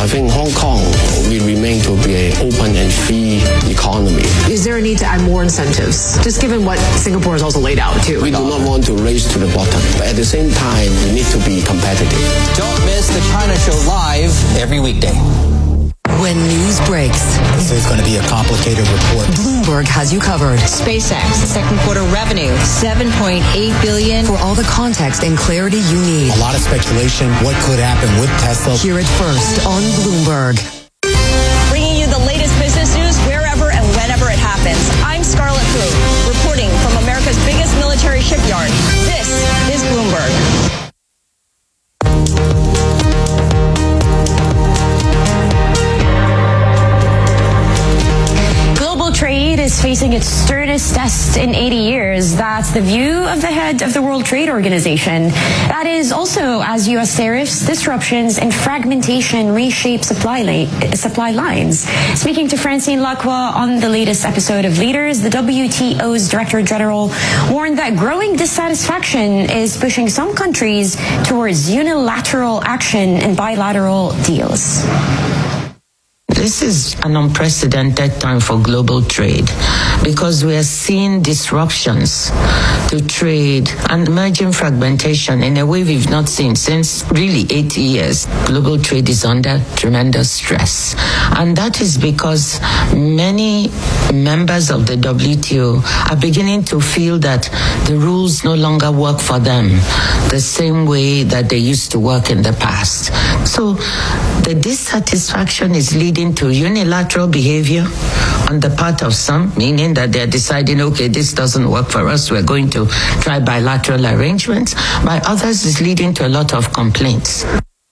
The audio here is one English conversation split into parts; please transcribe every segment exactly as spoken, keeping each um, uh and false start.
think Hong Kong will remain to be an open and free economy. Is there a need to add more incentives, just given what Singapore has also laid out too? We do not want to race to the bottom, but at the same time, we need to be competitive. Don't miss the China Show live every weekday. When news breaks, this is going to be a complicated report. Bloomberg has you covered. SpaceX, second quarter revenue, seven point eight billion dollars. For all the context and clarity you need. A lot of speculation, what could happen with Tesla. Hear it first on Bloomberg. Bringing you the latest business news wherever and whenever it happens. I'm Scarlett Fu, reporting from America's biggest military shipyard. This is Bloomberg. Trade is facing its sternest test in eighty years. That's the view of the head of the World Trade Organization. That is also as U S tariffs, disruptions, and fragmentation reshape supply, la- supply lines. Speaking to Francine Lacroix on the latest episode of Leaders, the W T O's Director General warned that growing dissatisfaction is pushing some countries towards unilateral action and bilateral deals. This is an unprecedented time for global trade because we are seeing disruptions to trade and emerging fragmentation in a way we've not seen since really eighty years. Global trade is under tremendous stress. And that is because many members of the W T O are beginning to feel that the rules no longer work for them the same way that they used to work in the past. So the dissatisfaction is leading to unilateral behavior on the part of some, meaning that they're deciding, okay, this doesn't work for us, we're going to try bilateral arrangements. By others, is leading to a lot of complaints.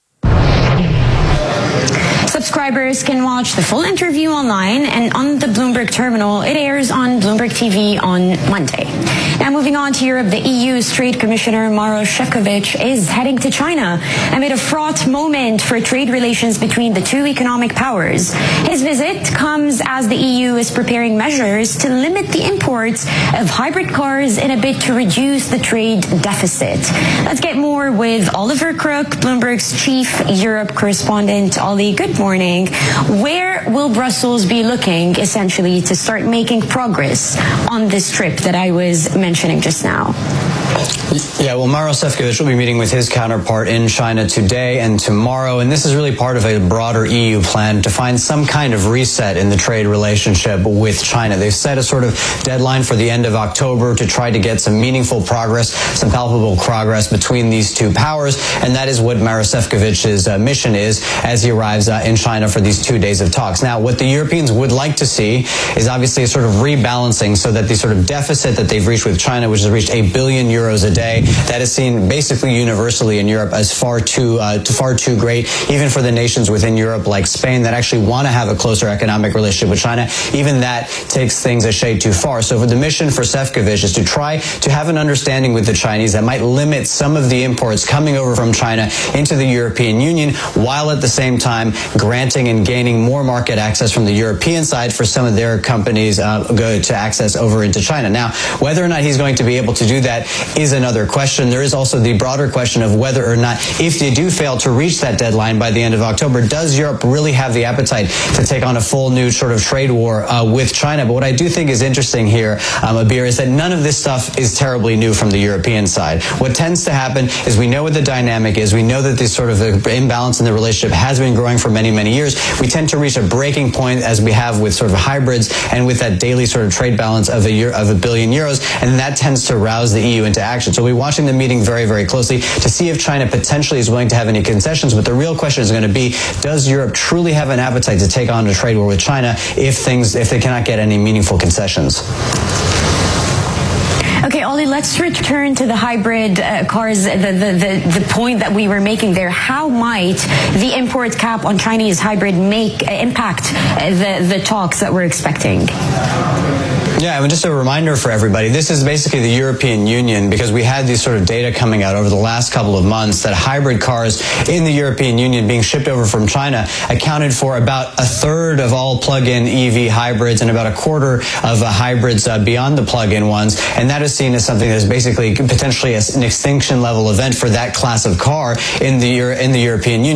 Subscribers can watch the full interview online and on the Bloomberg terminal. It airs on Bloomberg T V on Monday. Now moving on to Europe, the E U's Trade Commissioner Maroš Šefčovič is heading to China amid a fraught moment for trade relations between the two economic powers. His visit comes as the E U is preparing measures to limit the imports of hybrid cars in a bid to reduce the trade deficit. Let's get more with Oliver Crook, Bloomberg's chief Europe correspondent. Ollie, good morning. Where will Brussels be looking, essentially, to start making progress on this trip that I was mentioning just now? Yeah, well, Maroš Šefčovič will be meeting with his counterpart in China today and tomorrow, and this is really part of a broader E U plan to find some kind of reset in the trade relationship with China. They've set a sort of deadline for the end of October to try to get some meaningful progress, some palpable progress between these two powers, and that is what Maroš Šefčovič's uh, mission is as he arrives uh, in China for these two days of talks. Now, what the Europeans would like to see is obviously a sort of rebalancing so that the sort of deficit that they've reached with China, which has reached a billion euros a day, that is seen basically universally in Europe as far too uh, far too great, even for the nations within Europe like Spain that actually want to have a closer economic relationship with China. Even that takes things a shade too far. So the mission for Šefčovič is to try to have an understanding with the Chinese that might limit some of the imports coming over from China into the European Union, while at the same time granting and gaining more market access from the European side for some of their companies uh, go to access over into China. Now, whether or not he's going to be able to do that is another question. There is also the broader question of whether or not, if they do fail to reach that deadline by the end of October, does Europe really have the appetite to take on a full new sort of trade war uh, with China? But what I do think is interesting here, um, Abir, is that none of this stuff is terribly new from the European side. What tends to happen is we know what the dynamic is. We know that this sort of imbalance in the relationship has been growing for many, many years. We tend to reach a breaking point, as we have with sort of hybrids and with that daily sort of trade balance of a year of a billion euros, and that tends to rouse the E U into action. So we're watching the meeting very, very closely to see if China potentially is willing to have any concessions. But the real question is going to be, does Europe truly have an appetite to take on a trade war with China if things, if they cannot get any meaningful concessions? Okay, Ollie, let's return to the hybrid uh, cars, the, the, the, the point that we were making there. How might the import cap on Chinese hybrid make uh, impact uh, the, the talks that we're expecting? Yeah, I mean, just a reminder for everybody, this is basically the European Union, because we had these sort of data coming out over the last couple of months that hybrid cars in the European Union being shipped over from China accounted for about a third of all plug-in E V hybrids and about a quarter of uh, hybrids uh, beyond the plug-in ones. And that is seen as something that is basically potentially an extinction level event for that class of car in the, in the European Union.